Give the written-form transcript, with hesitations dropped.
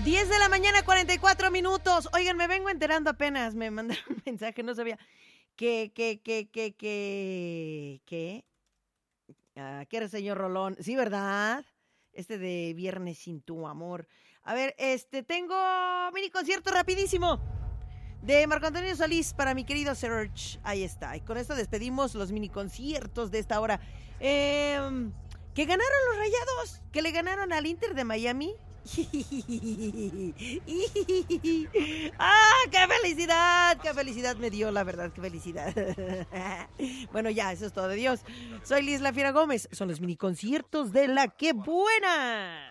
10 de la mañana, 44 minutos. Oigan, me vengo enterando apenas. Me mandaron un mensaje, no sabía. ¿Qué era, señor Rolón? Sí, ¿verdad? De Viernes sin tu amor. A ver, tengo mini concierto rapidísimo de Marco Antonio Solís para mi querido Serge. Ahí está. Y con esto despedimos los mini conciertos de esta hora. Que ganaron los Rayados, que le ganaron al Inter de Miami. ¡Ah, qué felicidad me dio, la verdad, qué felicidad! Bueno, ya, eso es todo de Dios. Soy Liz La Fiera Gómez, son los mini conciertos de La Que Buena.